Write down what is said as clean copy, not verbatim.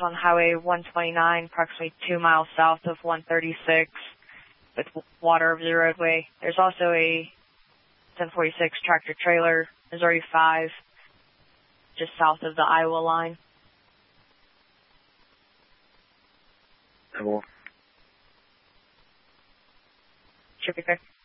on Highway 129, approximately 2 miles south of 136, with water over the roadway. There's also a 1046 tractor trailer, Missouri 5, just south of the Iowa line. Cool. Should be good.